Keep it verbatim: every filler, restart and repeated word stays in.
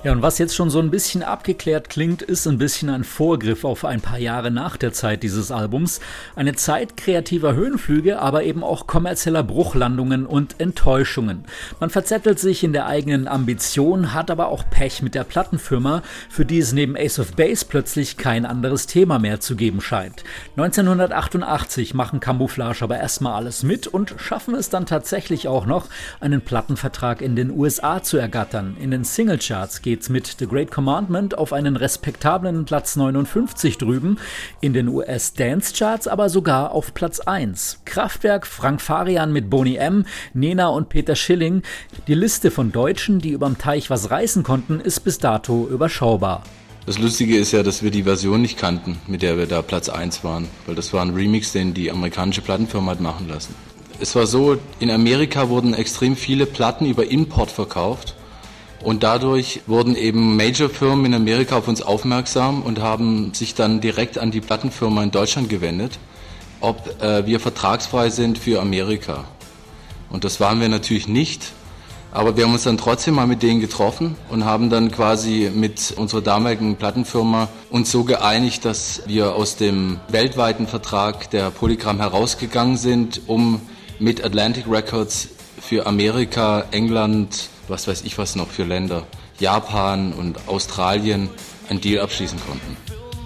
Ja, und was jetzt schon so ein bisschen abgeklärt klingt, ist ein bisschen ein Vorgriff auf ein paar Jahre nach der Zeit dieses Albums. Eine Zeit kreativer Höhenflüge, aber eben auch kommerzieller Bruchlandungen und Enttäuschungen. Man verzettelt sich in der eigenen Ambition, hat aber auch Pech mit der Plattenfirma, für die es neben Ace of Base plötzlich kein anderes Thema mehr zu geben scheint. neunzehnhundertachtundachtzig machen Camouflage aber erstmal alles mit und schaffen es dann tatsächlich auch noch, einen Plattenvertrag in den U S A zu ergattern. In den Singlecharts geht geht's mit The Great Commandment auf einen respektablen Platz neunundfünfzig drüben, in den U S Dance Charts aber sogar auf Platz eins. Kraftwerk, Frank Farian mit Boney M., Nena und Peter Schilling. Die Liste von Deutschen, die überm Teich was reißen konnten, ist bis dato überschaubar. Das Lustige ist ja, dass wir die Version nicht kannten, mit der wir da Platz eins waren, weil das war ein Remix, den die amerikanische Plattenfirma hat machen lassen. Es war so, in Amerika wurden extrem viele Platten über Import verkauft. Und dadurch wurden eben Major-Firmen in Amerika auf uns aufmerksam und haben sich dann direkt an die Plattenfirma in Deutschland gewendet, ob äh, wir vertragsfrei sind für Amerika. Und das waren wir natürlich nicht, aber wir haben uns dann trotzdem mal mit denen getroffen und haben dann quasi mit unserer damaligen Plattenfirma uns so geeinigt, dass wir aus dem weltweiten Vertrag der Polygram herausgegangen sind, um mit Atlantic Records für Amerika, England, was weiß ich was noch für Länder, Japan und Australien einen Deal abschließen konnten.